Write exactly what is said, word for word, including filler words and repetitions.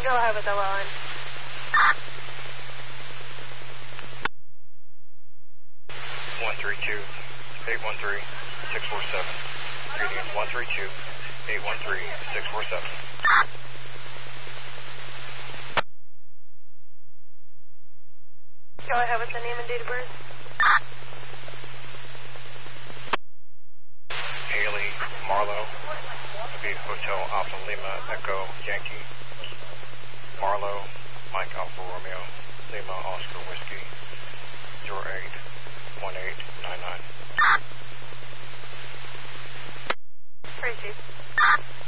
Go ahead with the line. one three two, eight one three, six four seven. Reading one three two, eight one three, six four seven. Go ahead with the name and date of birth. Haley Marlowe. It'll be Hotel Alpha Lima Echo Yankee. Marlowe, Mike Alpha Romeo, Lima Oscar Whiskey, zero eight one eight nine nine. Tracy.